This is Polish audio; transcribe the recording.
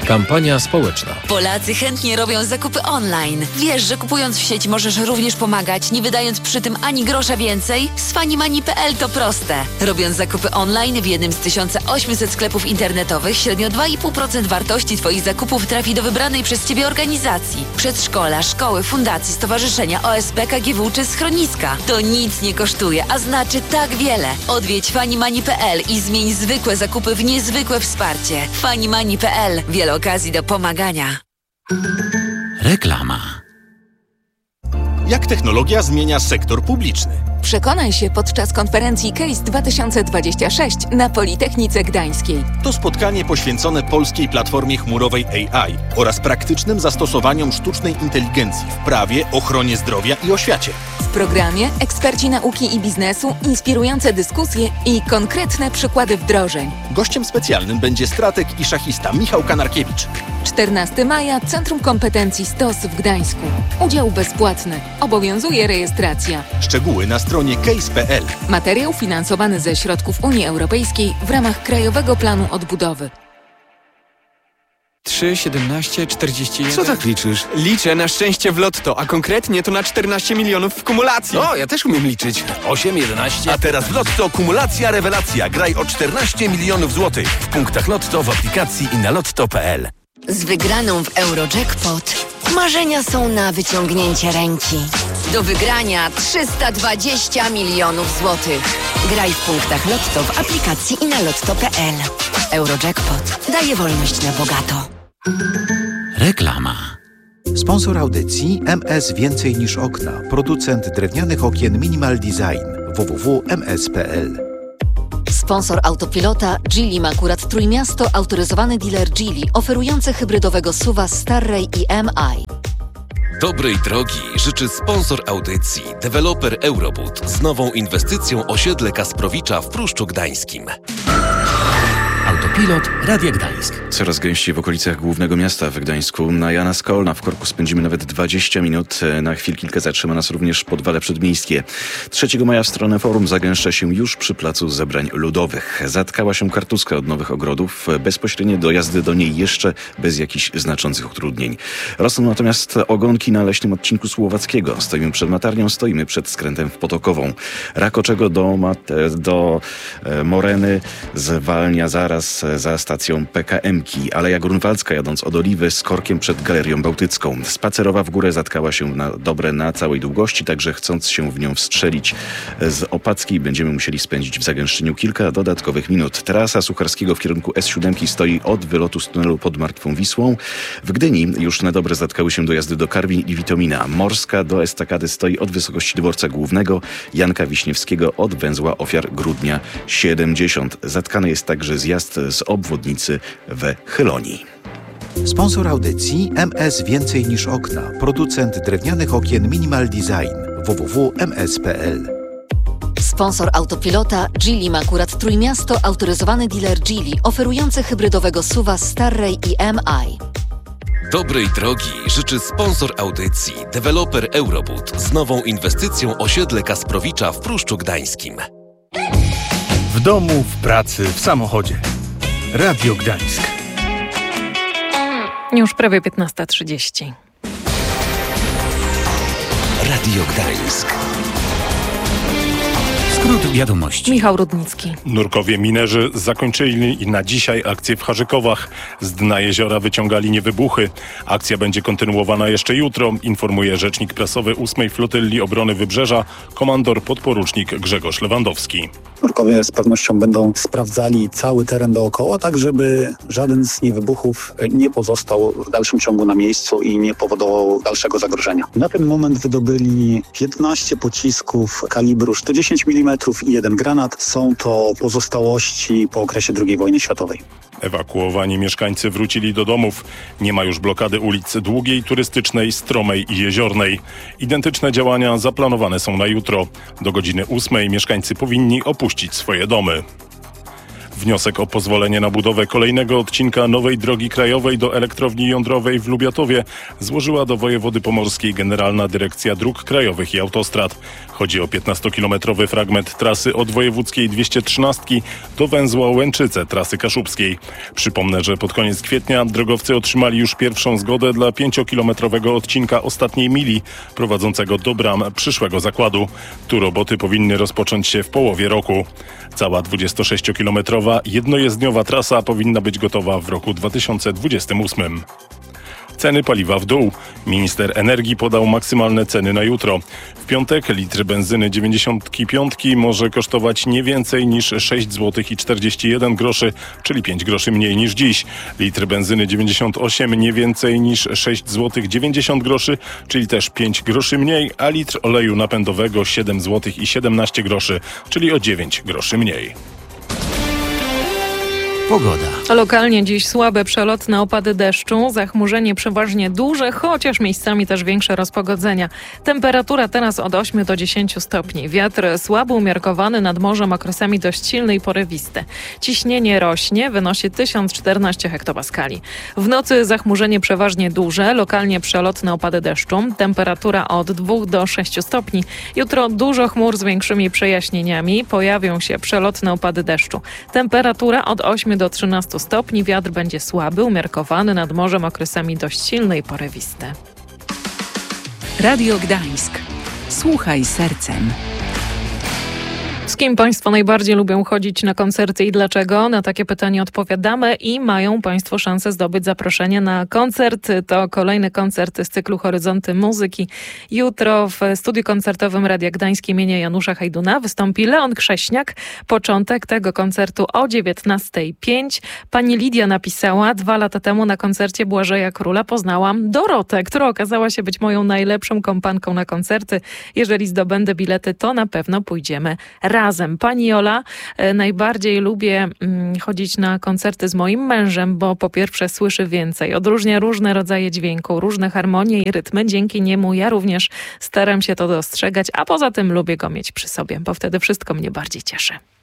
Kampania społeczna. Polacy chętnie robią zakupy online. Wiesz, że kupując w sieci możesz również pomagać, nie wydając przy tym ani grosza więcej? Z Funnymoney.pl to proste. Robiąc zakupy online w jednym z 1800 sklepów internetowych, średnio 2,5% wartości Twoich zakupów trafi do wybranej przez Ciebie organizacji. Przedszkola, szkoły, fundacje, stowarzyszenia, OSP, KGW czy schroniska. To nic nie kosztuje, a znaczy tak wiele. Odwiedź Funnymoney.pl i zmień zwykłe zakupy w niezwykłe wsparcie. Funnymoney.pl. Wiele okazji do pomagania. Reklama. Jak technologia zmienia sektor publiczny? Przekonaj się podczas konferencji CASE 2026 na Politechnice Gdańskiej. To spotkanie poświęcone polskiej platformie chmurowej AI oraz praktycznym zastosowaniom sztucznej inteligencji w prawie, ochronie zdrowia i oświacie. W programie eksperci nauki i biznesu, inspirujące dyskusje i konkretne przykłady wdrożeń. Gościem specjalnym będzie strateg i szachista Michał Kanarkiewicz. 14 maja Centrum Kompetencji STOS w Gdańsku. Udział bezpłatny. Obowiązuje rejestracja. Szczegóły na stronie case.pl. Materiał finansowany ze środków Unii Europejskiej w ramach Krajowego Planu Odbudowy. 3, 17, 41... Co tak liczysz? Liczę na szczęście w lotto, a konkretnie to na 14 milionów w kumulacji. O, ja też umiem liczyć. 8, 11... A teraz w Lotto kumulacja rewelacja. Graj o 14 milionów złotych. W punktach Lotto, w aplikacji i na lotto.pl. Z wygraną w Eurojackpot marzenia są na wyciągnięcie ręki. Do wygrania 320 milionów złotych. Graj w punktach Lotto, w aplikacji i na lotto.pl. Eurojackpot daje wolność na bogato. Reklama. Sponsor audycji MS Więcej niż okna. Producent drewnianych okien Minimal Design. www.ms.pl. Sponsor autopilota Geely Makurat Trójmiasto, autoryzowany dealer Geely, oferujący hybrydowego SUV-a Starray i MI. Dobrej drogi życzy sponsor audycji, deweloper Eurobud z nową inwestycją osiedle Kasprowicza w Pruszczu Gdańskim. Autopilot Radia Gdańsk. Coraz gęściej w okolicach głównego miasta w Gdańsku. Na Jana Skolna w korku spędzimy nawet 20 minut. Na chwilkę zatrzyma nas również Podwale Przedmiejskie. 3 maja w stronę Forum zagęszcza się już przy placu zebrań ludowych. Zatkała się kartuska od Nowych Ogrodów. Bezpośrednie dojazdy do niej jeszcze bez jakichś znaczących utrudnień. Rosną natomiast ogonki na leśnym odcinku Słowackiego. Stoimy przed Matarnią, stoimy przed skrętem w Potokową. Rakoczego do Moreny zwalnia zaraz za stacją PKM-ki. Aleja Grunwaldzka jadąc od Oliwy z korkiem przed Galerią Bałtycką. Spacerowa w górę zatkała się na całej długości, także chcąc się w nią wstrzelić z Opackiej będziemy musieli spędzić w zagęszczeniu kilka dodatkowych minut. Trasa Sucharskiego w kierunku S7 stoi od wylotu z tunelu pod Martwą Wisłą. W Gdyni już na dobre zatkały się dojazdy do Karwin i Witomina. Morska do estakady stoi od wysokości dworca głównego Janka Wiśniewskiego od węzła Ofiar Grudnia 70. Zatkany jest także zjazd z obwodnicy we Chylonii. Sponsor audycji MS Więcej niż okna. Producent drewnianych okien Minimal Design. www.ms.pl. Sponsor autopilota Geely Makurat Trójmiasto, autoryzowany dealer Geely, oferujący hybrydowego SUV-a Starray i MI. Dobrej drogi życzy sponsor audycji, deweloper Eurobud z nową inwestycją osiedle Kasprowicza w Pruszczu Gdańskim. W domu, w pracy, w samochodzie. Radio Gdańsk. Już prawie 15:30. Radio Gdańsk. Skrót wiadomości. Michał Rudnicki. Nurkowie minerzy zakończyli na dzisiaj akcję w Harzykowach. Z dna jeziora wyciągali niewybuchy. Akcja będzie kontynuowana jeszcze jutro, informuje rzecznik prasowy 8. Flotylli Obrony Wybrzeża, komandor podporucznik Grzegorz Lewandowski. Nurkowie z pewnością będą sprawdzali cały teren dookoła, tak żeby żaden z niewybuchów nie pozostał w dalszym ciągu na miejscu i nie powodował dalszego zagrożenia. Na ten moment wydobyli 15 pocisków kalibru 110 mm i 1 granat. Są to pozostałości po okresie II wojny światowej. Ewakuowani mieszkańcy wrócili do domów. Nie ma już blokady ulic Długiej, Turystycznej, Stromej i Jeziornej. Identyczne działania zaplanowane są na jutro. Do godziny 8 mieszkańcy powinni opuścić swoje domy. Wniosek o pozwolenie na budowę kolejnego odcinka nowej drogi krajowej do elektrowni jądrowej w Lubiatowie złożyła do wojewody pomorskiej Generalna Dyrekcja Dróg Krajowych i Autostrad. Chodzi o 15-kilometrowy fragment trasy od wojewódzkiej 213 do węzła Łęczyce, trasy kaszubskiej. Przypomnę, że pod koniec kwietnia drogowcy otrzymali już pierwszą zgodę dla 5-kilometrowego odcinka ostatniej mili prowadzącego do bram przyszłego zakładu. Tu roboty powinny rozpocząć się w połowie roku. Cała 26-kilometrowa jednojezdniowa trasa powinna być gotowa w roku 2028. Ceny paliwa w dół. Minister energii podał maksymalne ceny na jutro. W piątek litr benzyny 95 może kosztować nie więcej niż 6 zł i 41 groszy, czyli 5 groszy mniej niż dziś. Litr benzyny 98 nie więcej niż 6 zł 90 groszy, czyli też 5 groszy mniej, a litr oleju napędowego 7 zł i 17 groszy, czyli o 9 groszy mniej. Pogoda. Lokalnie dziś słabe przelotne opady deszczu, zachmurzenie przeważnie duże, chociaż miejscami też większe rozpogodzenia. Temperatura teraz od 8 do 10 stopni. Wiatr słabo umiarkowany, nad morzem okresami dość silny i porywiste. Ciśnienie rośnie, wynosi 1014 hektopaskali. W nocy zachmurzenie przeważnie duże, lokalnie przelotne opady deszczu. Temperatura od 2 do 6 stopni. Jutro dużo chmur z większymi przejaśnieniami. Pojawią się przelotne opady deszczu. Temperatura od 8 do 13 stopni. Wiatr będzie słaby, umiarkowany, nad morzem okresami dość silny i porywisty. Radio Gdańsk. Słuchaj sercem. Z kim Państwo najbardziej lubią chodzić na koncerty i dlaczego? Na takie pytanie odpowiadamy i mają Państwo szansę zdobyć zaproszenie na koncert. To kolejny koncert z cyklu Horyzonty Muzyki. Jutro w studiu koncertowym Radia Gdańsk imienia Janusza Hajduna wystąpi Leon Krześniak. Początek tego koncertu o 19:05. Pani Lidia napisała: 2 lata temu na koncercie Błażeja Króla poznałam Dorotę, która okazała się być moją najlepszą kompanką na koncerty. Jeżeli zdobędę bilety, to na pewno pójdziemy razem. Pani Jola, najbardziej lubię chodzić na koncerty z moim mężem, bo po pierwsze słyszy więcej, odróżnia różne rodzaje dźwięku, różne harmonie i rytmy. Dzięki niemu ja również staram się to dostrzegać, a poza tym lubię go mieć przy sobie, bo wtedy wszystko mnie bardziej cieszy.